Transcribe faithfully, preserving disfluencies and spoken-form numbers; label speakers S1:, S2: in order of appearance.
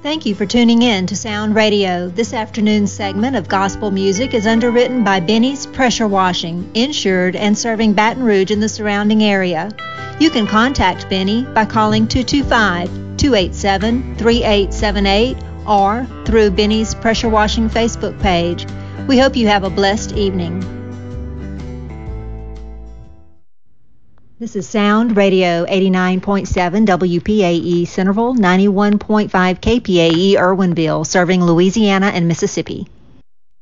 S1: Thank you for tuning in to Sound Radio. This afternoon's segment of gospel music is underwritten by Benny's Pressure Washing, insured and serving Baton Rouge and the surrounding area. You can contact Benny by calling two two five, two eight seven, three eight seven eight or through Benny's Pressure Washing Facebook page. We hope you have a blessed evening. This is Sound Radio, eighty-nine point seven W P A E Centerville, ninety-one point five K P A E Irwinville, serving Louisiana and Mississippi.